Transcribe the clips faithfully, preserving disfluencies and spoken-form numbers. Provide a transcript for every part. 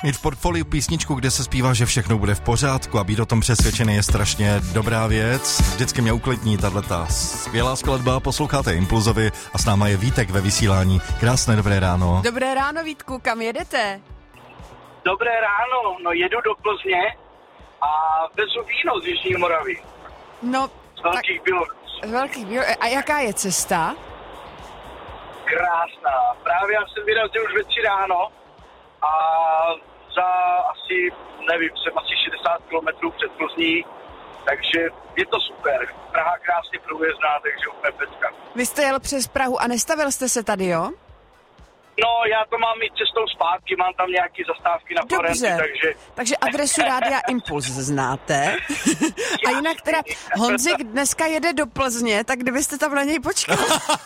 Mít v portfoliu písničku, kde se zpívá, že všechno bude v pořádku a být o tom přesvědčený je strašně dobrá věc. Vždycky mě uklidní tato skvělá skladba. Posloucháte Impulzovi a s náma je Vítek ve vysílání. Krásné dobré ráno. Dobré ráno, Vítku, kam jedete? Dobré ráno, no jedu do Plzně a vezu víno z Jižní Moravy. No, z Velkých Bílovic. Z Velkých Bílovic. A jaká je cesta? Krásná. Právě já jsem vyrazil už ve tři ráno a za asi, nevím, jsem asi šedesát kilometrů před Plzní, takže je to super. Praha krásně průjezdná, takže úplně pecka. Vy jste jel přes Prahu a nestavil jste se tady, jo? No, já to mám i cestou zpátky, mám tam nějaký zastávky na Florenci, takže... takže adresu Rádia Impuls znáte. A jinak teda Honzik dneska jede do Plzně, tak kdybyste tam na něj počkali.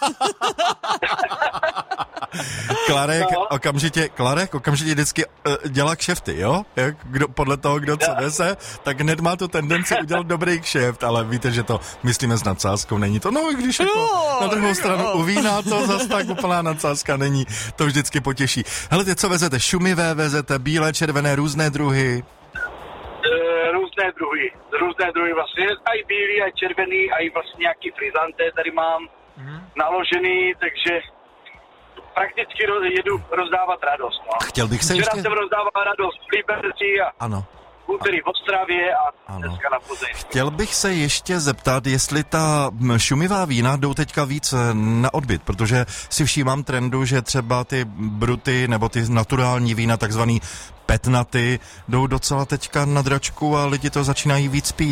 Klarek no. okamžitě, Klarek okamžitě vždycky uh, dělá kšefty, jo? Jak, kdo, podle toho, kdo co nese, tak hned má tu tendenci udělat dobrý kšeft, ale víte, že to myslíme s nadsázkou, není to. No, i když jako no, na druhou stranu no. u vína to zase tak úplná nadsázka není. To vždycky potěší. Hele, ty co vezete? Šumivé vezete, bílé, červené, různé druhy? E, různé druhy. Různé druhy vlastně. A i bílý, a červený, a i vlastně nějaký frizanté tady mám mm. naložený, takže prakticky roz, jedu rozdávat radost. No. Chtěl bych se Včera ještě... jsem rozdával radost v Liberci a ano. úterý v Ostravě a dneska na Plzeň. Chtěl bych se ještě zeptat, jestli ta šumivá vína jdou teďka víc na odbyt, protože si všímám trendu, že třeba ty bruty nebo ty naturální vína, takzvaný petnaty, jdou docela teďka na dračku a lidi to začínají víc pít.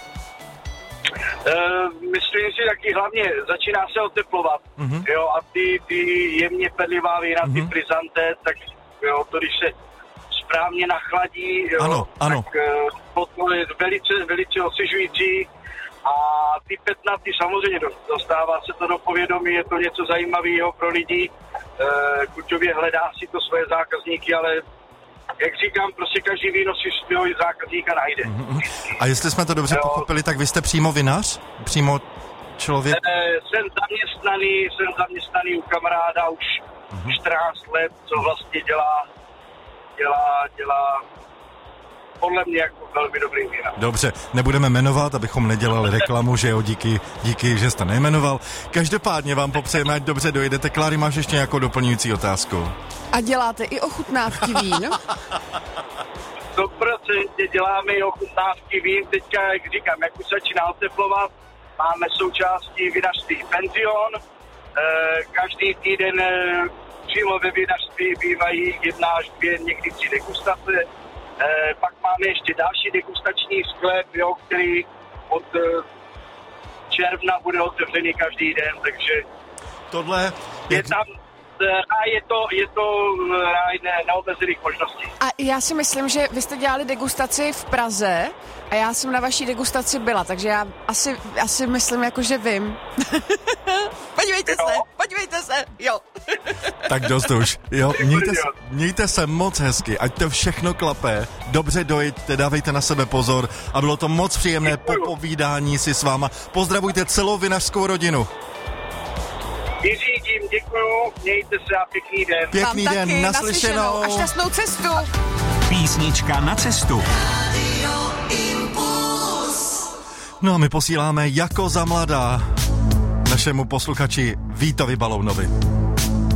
Uh, myslím si taky hlavně začíná se oteplovat, mm-hmm. jo, a ty, ty jemně pedlivá vína, mm-hmm. ty frizanté, tak jo, to když se správně nachladí, jo, ano, ano. tak uh, to je velice, velice osvěžující a ty petnaty samozřejmě dostává se to do povědomí, je to něco zajímavého pro lidi, uh, Kuťově hledá si to svoje zákazníky, ale jak říkám, prostě každý víno si svého zákazníka najde. A jestli jsme to dobře jo. pochopili, tak vy jste přímo vinař? Přímo člověk? E, jsem zaměstnaný, jsem zaměstnaný u kamaráda už uh-huh. čtrnáct let, co vlastně dělá, dělá, dělá podle mě jako velmi dobrý vína. Dobře, nebudeme jmenovat, abychom nedělali reklamu, že jo, díky, díky, že jste nejmenoval. Každopádně vám popřejeme, ať dobře dojedete. Kláry, máš ještě nějakou doplňující otázku? A děláte i ochutnávky vín? sto procent děláme i ochutnávky vín. Teďka, jak říkám, jak už začíná oteplovat, máme součástí vinařství penzion. Každý týden přímo ve vinařství bývají jedna až dvě, někdy tři degustace. Pak máme ještě další degustační sklep, jo, který od června bude otevřený každý den, takže tohle je, je tam a je to, je to ráj ne, neomezených možností. A já si myslím, že vy jste dělali degustaci v Praze a já jsem na vaší degustaci byla, takže já asi, asi myslím, jako že vím. Podívejte jo. se, podívejte se, jo. Tak dost už, jo, mějte, mějte se moc hezky, ať to všechno klape, dobře dojďte, dávejte na sebe pozor a bylo to moc příjemné popovídání si s váma. Pozdravujte celou vinařskou rodinu. Vyřídím, děkuju, mějte se a pěkný den. Pěkný Vám den, taky, naslyšenou. A šťastnou cestu. Písnička na cestu. No a my posíláme jako za mladá našemu posluchači Vítovi Balounovi.